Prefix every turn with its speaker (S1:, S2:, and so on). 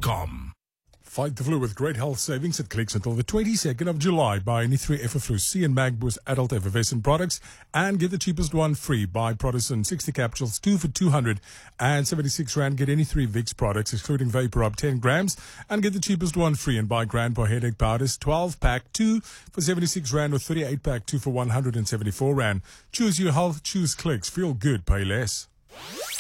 S1: Clicks.com.
S2: Fight the flu with great health savings at Clicks until the 22nd of July. Buy any 3 Everflu C and Magboost adult effervescent products and get the cheapest one free. Buy Protison 60 capsules, 2 for 276 Rand. Get any 3 Vicks products, excluding Vapor Up 10 grams, and get the cheapest one free. And buy Grandpa headache powders, 12-pack, 2 for 76 Rand, or 38-pack, 2 for 174 Rand. Choose your health, choose Clicks. Feel good, pay less.